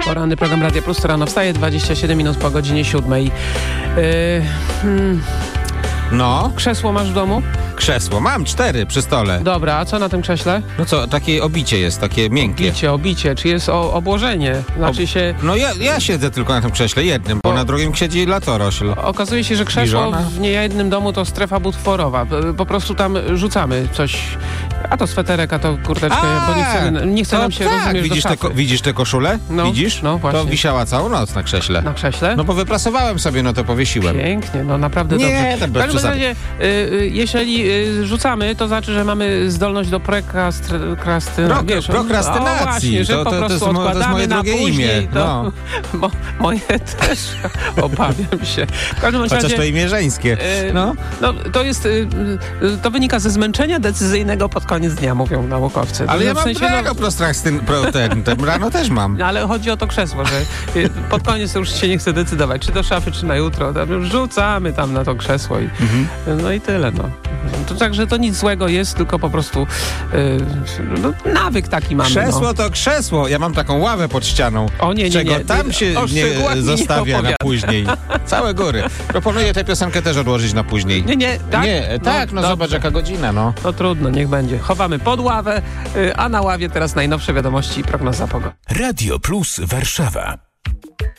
Poranny program Radia Plus, to rano wstaje, 27 minut po godzinie 7. No, Krzesło masz w domu? krzesło. Mam 4 przy stole. Dobra, a co na tym krześle? No co, takie obicie jest, takie miękkie. Obicie. Czy jest obłożenie? Znaczy się... No ja siedzę tylko na tym krześle jednym, bo na drugim siedzi latorośl. Okazuje się, że krzesło w niejednym domu to strefa butworowa. Po prostu tam rzucamy coś. A to sweterek, a to kurteczkę, bo nie chce nam się, tak, rozumiesz, widzisz tę koszulę? No, Widzisz? no właśnie. To wisiała całą noc na krześle. Na krześle? No bo wyprasowałem sobie, no to powiesiłem. Pięknie, no naprawdę dobrze. Nie, to bez W każdym przesady. razie, jeśli rzucamy, to znaczy, że mamy zdolność do prokrastynacji. Prokrastynacji. Że po prostu to jest odkładamy moje na drugie później. imię. No. Bo moje też obawiam się. W każdym Chociaż razie, to imię żeńskie. No. To wynika ze zmęczenia decyzyjnego pod koniec dnia, mówią naukowcy. Ale ja mam no, rano też mam. ale chodzi o to krzesło, że pod koniec już się nie chce decydować, czy do szafy, czy na jutro. Rzucamy tam na to krzesło no i tyle, no. To także to nic złego jest, tylko po prostu nawyk taki mamy. Krzesło to krzesło. Ja mam taką ławę pod ścianą. O nie. Czego tam się nie zostawia na później. Całe góry. Proponuję tę piosenkę też odłożyć na później. Nie, tak? Tak, no zobacz jaka godzina, no. To trudno, niech będzie. Chowamy pod ławę, a na ławie teraz najnowsze wiadomości i prognoza pogody. Radio Plus Warszawa.